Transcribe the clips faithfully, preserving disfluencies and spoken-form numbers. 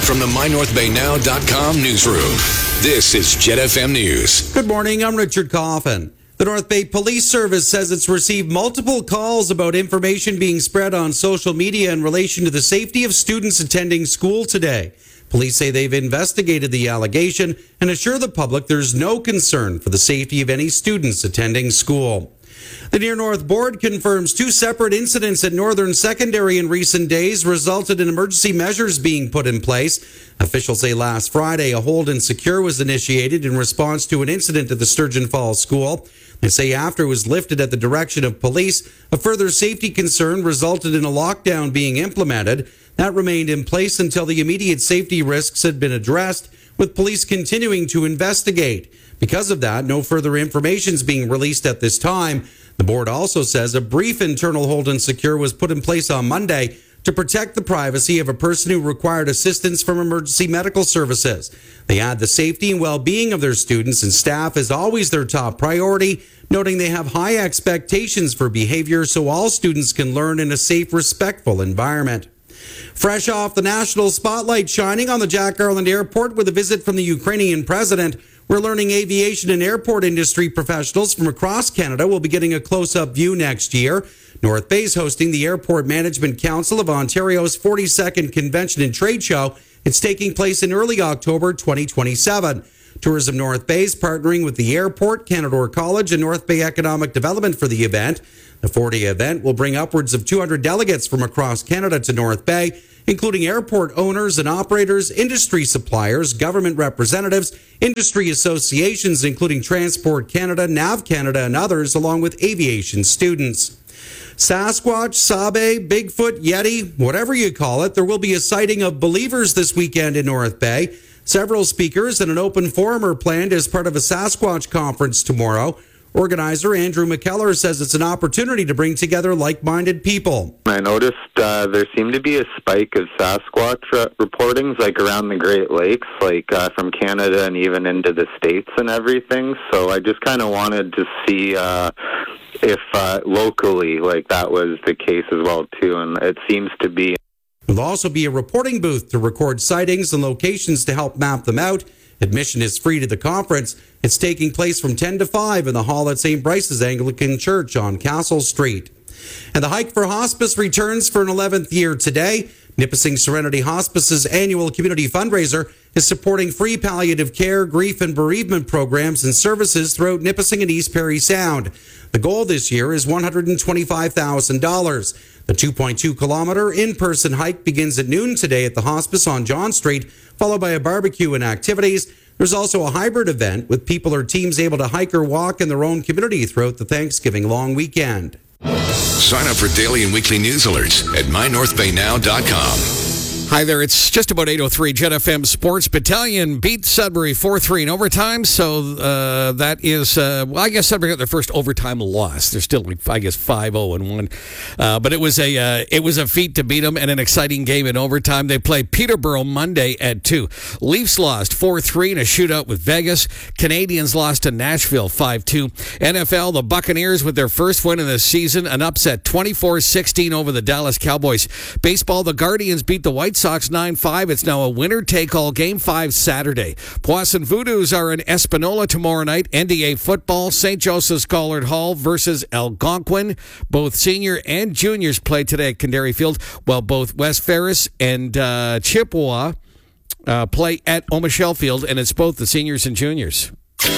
from the my north bay now dot com newsroom, this is Jet F M News. Good morning, I'm Richard Coffin. The North Bay Police Service says it's received multiple calls about information being spread on social media in relation to the safety of students attending school today. Police say they've investigated the allegation and assure the public there's no concern for the safety of any students attending school. The Near North Board confirms two separate incidents at Northern Secondary in recent days resulted in emergency measures being put in place. Officials say last Friday a hold and secure was initiated in response to an incident at the Sturgeon Falls School. They say after it was lifted at the direction of police, a further safety concern resulted in a lockdown being implemented. That remained in place until the immediate safety risks had been addressed, with police continuing to investigate. Because of that, no further information is being released at this time. The board also says a brief internal hold and secure was put in place on Monday to protect the privacy of a person who required assistance from emergency medical services. They add the safety and well-being of their students and staff is always their top priority, noting they have high expectations for behavior so all students can learn in a safe, respectful environment. Fresh off the national spotlight shining on the Jack Garland Airport with a visit from the Ukrainian president, we're learning aviation and airport industry professionals from across Canada will be getting a close-up view next year. North Bay is hosting the Airport Management Council of Ontario's forty-second Convention and Trade Show. It's taking place in early October twenty twenty-seven. Tourism North Bay is partnering with the airport, Canadore College, and North Bay Economic Development for the event. The four-day event will bring upwards of two hundred delegates from across Canada to North Bay, including airport owners and operators, industry suppliers, government representatives, industry associations, including Transport Canada, Nav Canada, and others, along with aviation students. Sasquatch, Sabe, Bigfoot, Yeti, whatever you call it, there will be a sighting of believers this weekend in North Bay. Several speakers and an open forum are planned as part of a Sasquatch conference tomorrow. Organizer Andrew McKellar says it's an opportunity to bring together like-minded people. I noticed uh, there seemed to be a spike of Sasquatch uh, reportings, like around the Great Lakes, like uh, from Canada and even into the States and everything. So I just kind of wanted to see uh, if uh, locally, like that was the case as well, too. And it seems to be. There'll also be a reporting booth to record sightings and locations to help map them out. Admission is free to the conference. It's taking place from ten to five in the hall at Saint Bryce's Anglican Church on Castle Street. And the Hike for Hospice returns for an eleventh year today. Nipissing Serenity Hospice's annual community fundraiser is supporting free palliative care, grief, and bereavement programs and services throughout Nipissing and East Parry Sound. The goal this year is one hundred twenty-five thousand dollars. The two point two kilometer in-person hike begins at noon today at the hospice on John Street, followed by a barbecue and activities. There's also a hybrid event with people or teams able to hike or walk in their own community throughout the Thanksgiving long weekend. Sign up for daily and weekly news alerts at my north bay now dot com. Hi there, it's just about eight oh three. Jet F M Sports Battalion beat Sudbury four three in overtime, so uh, that is, uh, well, I guess Sudbury got their first overtime loss. They're still, I guess, five oh and one. Uh, but it was a uh, it was a feat to beat them and an exciting game in overtime. They play Peterborough Monday at two. Leafs lost four three in a shootout with Vegas. Canadians lost to Nashville five two. N F L, the Buccaneers with their first win of the season, an upset twenty-four sixteen over the Dallas Cowboys. Baseball, the Guardians beat the White Sox nine five. It's now a winner-take-all game five Saturday. Poisson Voodoos are in Espanola tomorrow night. N D A football, Saint Joseph's Collard Hall versus Algonquin. Both senior and juniors play today at Kandari Field, while both West Ferris and uh, Chippewa uh, play at Omichelle Field, and it's both the seniors and juniors.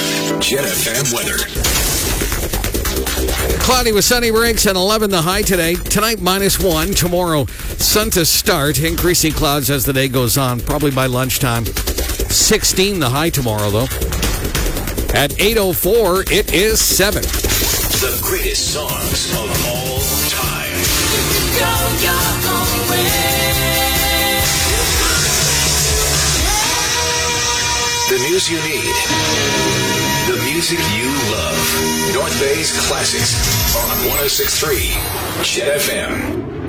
Jet F M weather. Cloudy with sunny breaks and eleven the high today. Tonight, minus one. Tomorrow, sun to start. Increasing clouds as the day goes on, probably by lunchtime. sixteen the high tomorrow, though. At eight oh four, it is seven. The greatest songs of all time. Go your own way. The news you need. The music you love. North Bay's classics on one oh six point three Jet F M.